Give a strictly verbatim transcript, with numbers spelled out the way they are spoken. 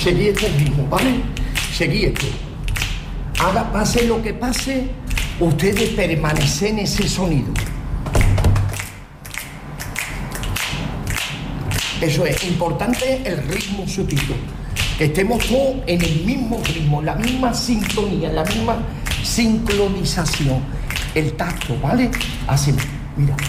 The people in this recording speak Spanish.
seguí este ritmo, ¿vale? Seguí esto. Haga, pase lo que pase, ustedes permanecen en ese sonido. Eso es, importante el ritmo sutil. Que estemos todos en el mismo ritmo, en la misma sintonía, en la misma sincronización. El tacto, ¿vale? Así, mira.